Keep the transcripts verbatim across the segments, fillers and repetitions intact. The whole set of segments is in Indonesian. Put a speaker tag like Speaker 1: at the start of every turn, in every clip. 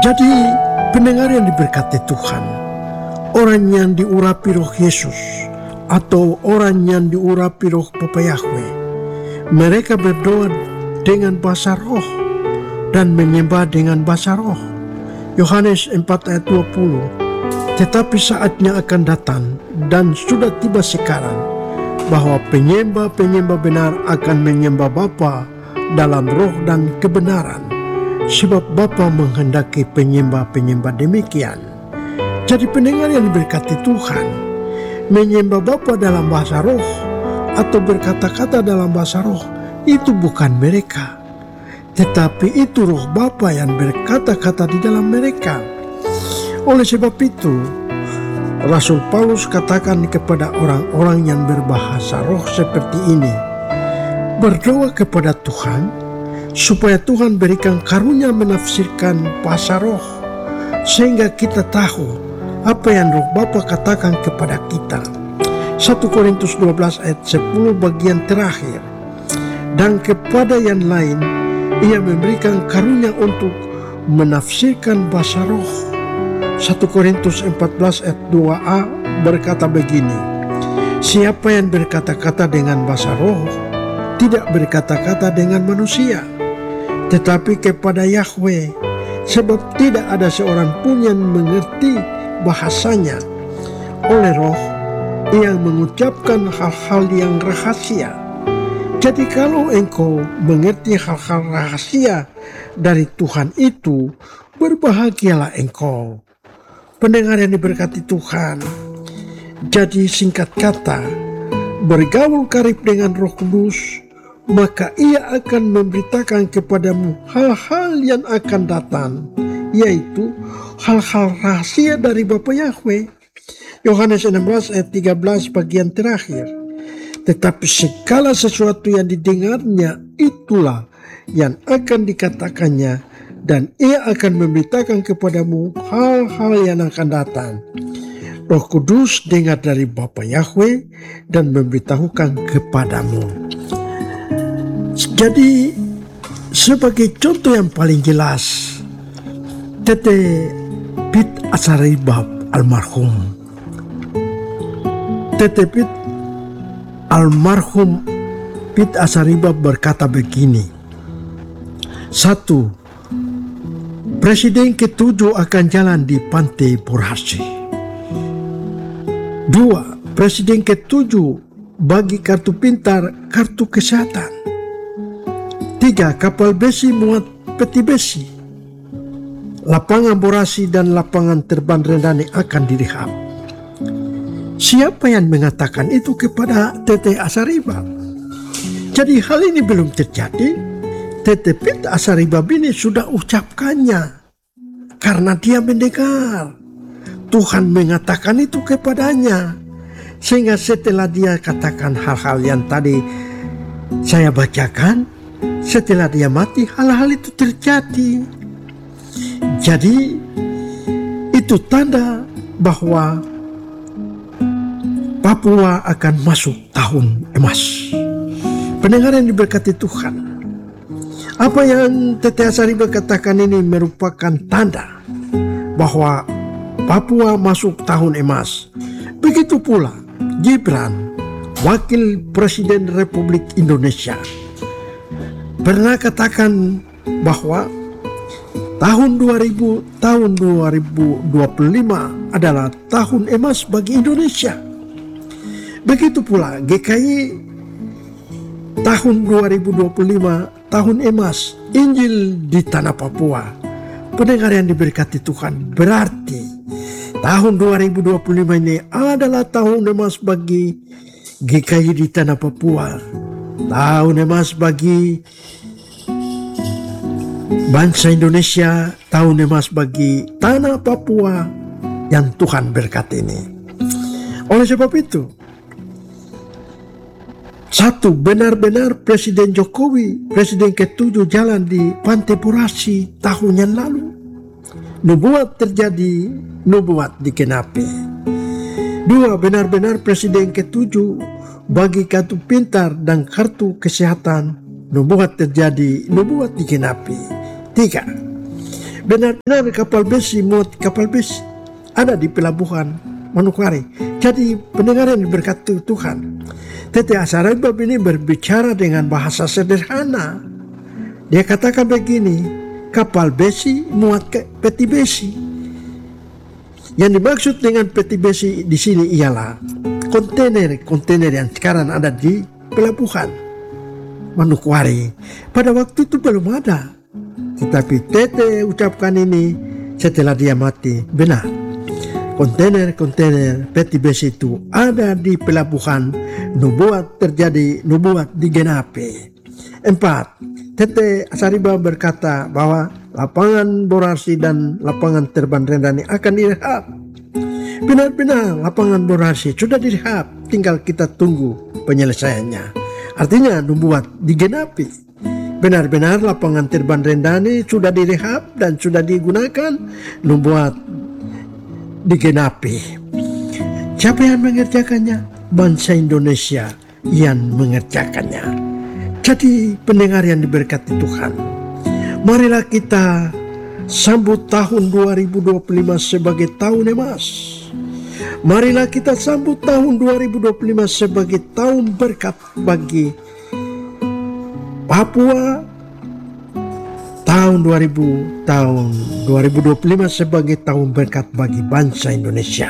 Speaker 1: Jadi pendengar yang diberkati Tuhan, orang yang diurapi roh Yesus atau orang yang diurapi roh Bapa Yahweh, mereka berdoa dengan bahasa roh dan menyembah dengan bahasa roh. Yohanes empat ayat dua puluh. Tetapi saatnya akan datang dan sudah tiba sekarang bahwa penyembah-penyembah benar akan menyembah Bapa dalam roh dan kebenaran, sebab Bapa menghendaki penyembah-penyembah demikian. Jadi pendengar yang diberkati Tuhan, menyembah Bapa dalam bahasa roh atau berkata-kata dalam bahasa roh itu bukan mereka, tetapi itu roh Bapa yang berkata-kata di dalam mereka. Oleh sebab itu, Rasul Paulus katakan kepada orang-orang yang berbahasa roh seperti ini, berdoa kepada Tuhan supaya Tuhan berikan karunia menafsirkan bahasa roh, sehingga kita tahu apa yang roh Bapa katakan kepada kita. satu Korintus dua belas ayat sepuluh bagian terakhir. Dan kepada yang lain ia memberikan karunia untuk menafsirkan bahasa roh. satu Korintus empat belas ayat dua a berkata begini, siapa yang berkata-kata dengan bahasa roh tidak berkata-kata dengan manusia, tetapi kepada Yahweh, sebab tidak ada seorang pun yang mengerti bahasanya. Oleh roh ia mengucapkan hal-hal yang rahasia. Jadi kalau engkau mengerti hal-hal rahasia dari Tuhan itu, berbahagialah engkau. Pendengar yang diberkati Tuhan, jadi singkat kata, bergaul karib dengan Roh Kudus, maka ia akan memberitakan kepadamu hal-hal yang akan datang, yaitu hal-hal rahasia dari Bapa Yahweh. Yohanes enam belas ayat tiga belas bagian terakhir. Tetapi segala sesuatu yang didengarnya itulah yang akan dikatakannya, dan ia akan memberitakan kepadamu hal-hal yang akan datang. Roh Kudus dengar dari Bapa Yahweh dan memberitahukan kepadamu. Jadi sebagai contoh yang paling jelas, Tete Pit Asaribab almarhum. Tete Pit almarhum Pit Asaribab berkata begini. Satu, Presiden ketujuh akan jalan di Pantai Borasi. Dua, Presiden ketujuh bagi kartu pintar, kartu kesehatan. Tiga, kapal besi muat peti besi. Lapangan Borasi dan lapangan terbang Rendani akan direhab. Siapa yang mengatakan itu kepada Tete Asaribab? Jadi hal ini belum terjadi. Tete Pit Asaribab ini sudah ucapkannya karena dia mendengar Tuhan mengatakan itu kepadanya, sehingga setelah dia katakan hal-hal yang tadi saya bacakan, setelah dia mati hal-hal itu terjadi. Jadi itu tanda bahwa Papua akan masuk tahun emas. Pendengar yang diberkati Tuhan, apa yang Tete Asaribab katakan ini merupakan tanda bahwa Papua masuk tahun emas. Begitu pula Gibran, Wakil Presiden Republik Indonesia, pernah katakan bahwa tahun dua ribu tahun dua ribu dua puluh lima adalah tahun emas bagi Indonesia. Begitu pula G K I tahun dua ribu dua puluh lima tahun emas Injil di tanah Papua. Pendengar yang diberkati Tuhan, berarti tahun dua ribu dua puluh lima ini adalah tahun emas bagi G K I di tanah Papua. Tahun emas bagi bangsa Indonesia, tahun emas bagi tanah Papua yang Tuhan berkati ini. Oleh sebab itu, satu, benar-benar Presiden Jokowi, Presiden ketujuh jalan di Pantai Borasi tahun yang lalu. Nubuat terjadi, nubuat dikenapi. Dua, benar-benar Presiden ketujuh bagi kartu pintar dan kartu kesehatan, nubuat terjadi, nubuat dikenapi. Tiga, Benar-benar kapal besi muat kapal besi ada di pelabuhan Manokwari. Jadi pendengar yang diberkati Tuhan, Tete Asaribab ini berbicara dengan bahasa sederhana. Dia katakan begini, kapal besi muat ke peti besi. Yang dimaksud dengan peti besi di sini ialah kontainer-kontainer yang sekarang ada di pelabuhan Manokwari. Pada waktu itu belum ada. Tetapi Tete ucapkan ini setelah dia mati. Benar, kontainer-kontainer peti besi itu ada di pelabuhan, nubuat terjadi, nubuat digenapi. Empat, Tete Asaribab berkata bahwa lapangan Borasi dan lapangan terbang Rendani akan direhab. Benar-benar lapangan Borasi sudah direhab, tinggal kita tunggu penyelesaiannya. Artinya nubuat digenapi. Benar-benar lapangan terbang Rendani sudah direhab dan sudah digunakan, nubuat digenapi. Siapa yang mengerjakannya? Bangsa Indonesia yang mengerjakannya. Jadi pendengar yang diberkati Tuhan, marilah kita sambut tahun dua ribu dua puluh lima sebagai tahun emas. Marilah kita sambut tahun dua ribu dua puluh lima sebagai tahun berkat bagi Papua, tahun dua ribu tahun dua ribu dua puluh lima sebagai tahun berkat bagi bangsa Indonesia.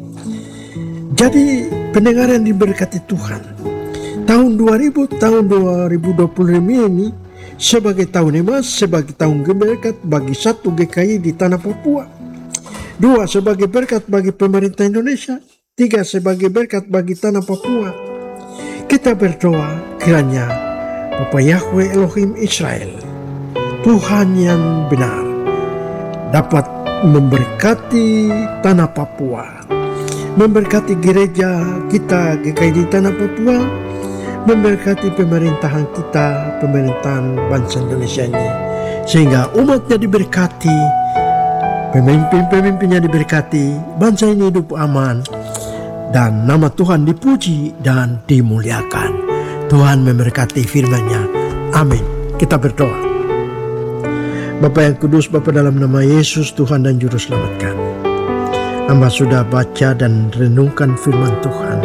Speaker 1: Jadi pendengar yang diberkati Tuhan, tahun dua ribu tahun dua ribu dua puluh lima ini sebagai tahun emas, sebagai tahun berkat bagi satu G K I di tanah Papua. Dua, sebagai berkat bagi pemerintah Indonesia. Tiga, sebagai berkat bagi tanah Papua. Kita berdoa kiranya Bapa Yahweh Elohim Israel, Tuhan yang benar, dapat memberkati tanah Papua, memberkati gereja kita G K I di tanah Papua, memberkati pemerintahan kita, pemerintahan bangsa Indonesia ini, sehingga umatnya diberkati, pemimpin-pemimpinnya diberkati, bangsa ini hidup aman, dan nama Tuhan dipuji dan dimuliakan. Tuhan memberkati firman-Nya. Amin. Kita berdoa. Bapa yang kudus, Bapa dalam nama Yesus Tuhan dan Juru Selamat kami, hamba sudah baca dan renungkan firman Tuhan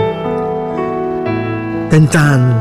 Speaker 1: tentang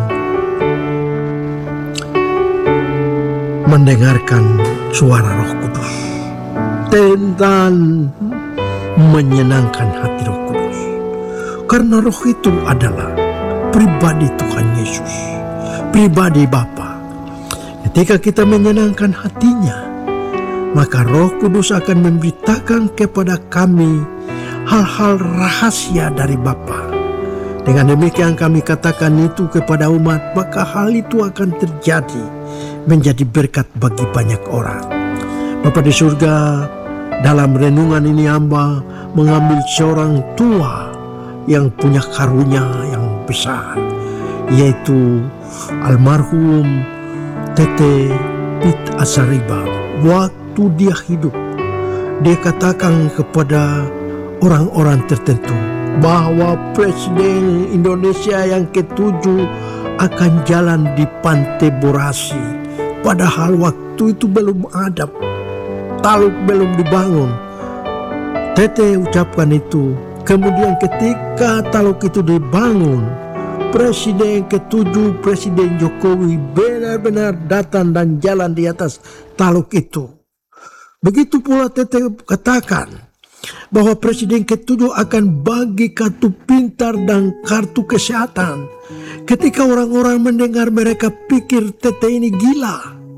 Speaker 1: mendengarkan suara Roh Kudus, tentang menyenangkan hati Roh Kudus. Karena Roh itu adalah pribadi Tuhan Yesus, pribadi Bapa. Ketika kita menyenangkan hatinya, maka Roh Kudus akan memberitakan kepada kami hal-hal rahasia dari Bapa. Dengan demikian kami katakan itu kepada umat, maka hal itu akan terjadi, menjadi berkat bagi banyak orang. Bapa di surga, dalam renungan ini hamba mengambil seorang tua yang punya karunia yang besar, yaitu almarhum Tete Pit Asaribab. Waktu dia hidup, dia katakan kepada orang-orang tertentu bahwa Presiden Indonesia yang ketujuh akan jalan di Pantai Borasi. Padahal waktu itu belum ada, taluk belum dibangun. Tete ucapkan itu. Kemudian ketika taluk itu dibangun, Presiden ketujuh, Presiden Jokowi benar-benar datang dan jalan di atas taluk itu. Begitu pula Tete katakan bahwa Presiden ketujuh akan bagi kartu pintar dan kartu kesehatan. Ketika orang-orang mendengar, mereka pikir Tete ini gila.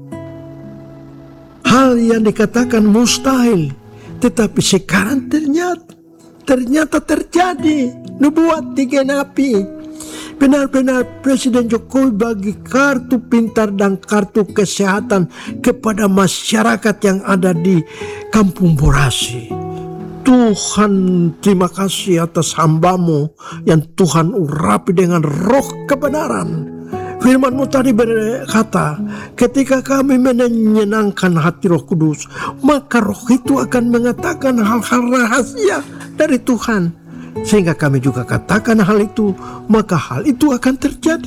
Speaker 1: Hal yang dikatakan mustahil, tetapi sekarang ternyata Ternyata terjadi, nubuat digenapi. Benar-benar Presiden Jokowi bagi kartu pintar dan kartu kesehatan kepada masyarakat yang ada di Kampung Borasi. Tuhan, terima kasih atas hamba-Mu yang Tuhan urapi dengan roh kebenaran. Firman-Mu tadi berkata, ketika kami menyenangkan hati Roh Kudus, maka Roh itu akan mengatakan hal-hal rahasia dari Tuhan. Sehingga kami juga katakan hal itu, maka hal itu akan terjadi.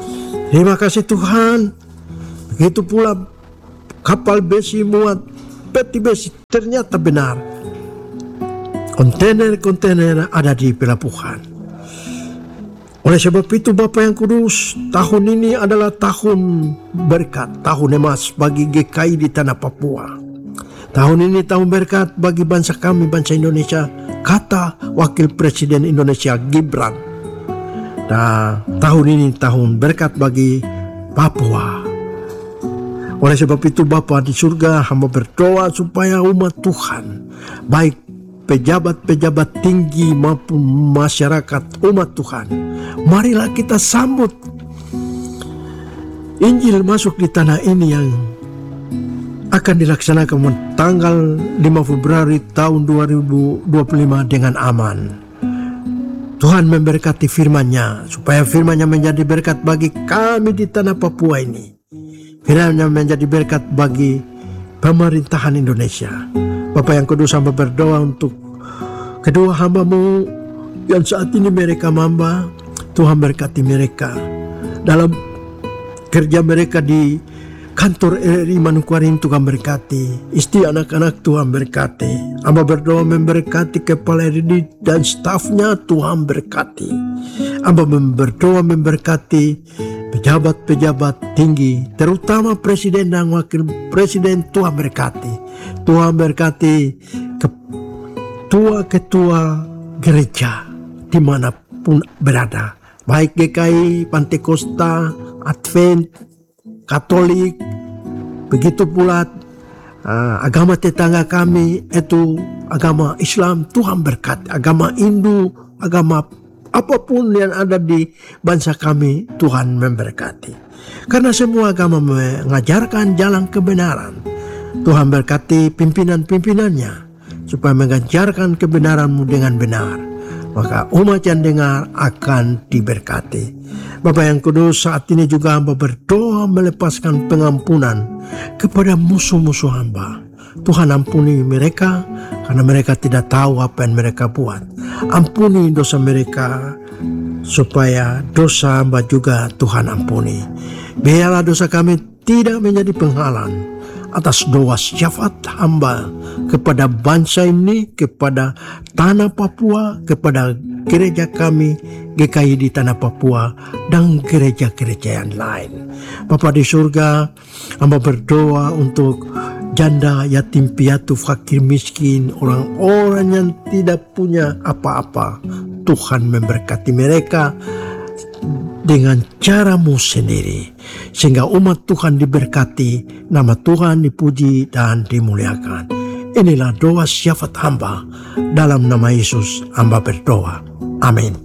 Speaker 1: Terima kasih Tuhan. Begitu pula kapal besi muat peti besi ternyata benar. Kontainer-kontainer ada di pelabuhan. Oleh sebab itu Bapak yang kudus, tahun ini adalah tahun berkat, tahun emas bagi G K I di tanah Papua. Tahun ini tahun berkat bagi bangsa kami, bangsa Indonesia, kata Wakil Presiden Indonesia Gibran. Nah, tahun ini tahun berkat bagi Papua. Oleh sebab itu Bapa di surga, hamba berdoa supaya umat Tuhan, baik pejabat-pejabat tinggi maupun masyarakat umat Tuhan, marilah kita sambut Injil masuk di tanah ini yang akan dilaksanakan tanggal lima Februari tahun dua ribu dua puluh lima dengan aman. Tuhan memberkati firman-Nya supaya firman-Nya menjadi berkat bagi kami di tanah Papua ini. Firman-Nya menjadi berkat bagi pemerintahan Indonesia. Bapak yang kudus, hamba berdoa untuk kedua hamba-Mu yang saat ini mereka mamba. Tuhan berkati mereka dalam kerja mereka di kantor R R I Manokwari. Tuhan berkati istri anak-anak, Tuhan berkati. Hamba berdoa memberkati kepala R R I dan stafnya, Tuhan berkati. Hamba berdoa memberkati pejabat-pejabat tinggi, terutama presiden dan wakil presiden. Tuhan berkati. Tuhan berkati ketua-ketua gereja dimanapun berada, baik G K I, Pantekosta, Advent, Katolik, begitu pula uh, agama tetangga kami itu agama Islam. Tuhan berkati agama Hindu, agama apapun yang ada di bangsa kami, Tuhan memberkati. Karena semua agama mengajarkan jalan kebenaran. Tuhan berkati pimpinan-pimpinannya supaya mengajarkan kebenaran-Mu dengan benar. Maka umat yang dengar akan diberkati. Bapak yang kudus, saat ini juga hamba berdoa melepaskan pengampunan kepada musuh-musuh hamba. Tuhan ampuni mereka karena mereka tidak tahu apa yang mereka buat. Ampuni dosa mereka supaya dosa hamba juga Tuhan ampuni. Biarlah dosa kami tidak menjadi penghalang atas doa syafaat hamba kepada bangsa ini, kepada tanah Papua, kepada gereja kami G K I di tanah Papua dan gereja-gereja yang lain. Bapa di surga, hamba berdoa untuk janda, yatim piatu, fakir miskin, orang-orang yang tidak punya apa-apa. Tuhan memberkati mereka dengan cara-Mu sendiri, sehingga umat Tuhan diberkati, nama Tuhan dipuji dan dimuliakan. Inilah doa syafaat hamba, dalam nama Yesus hamba berdoa. Amin.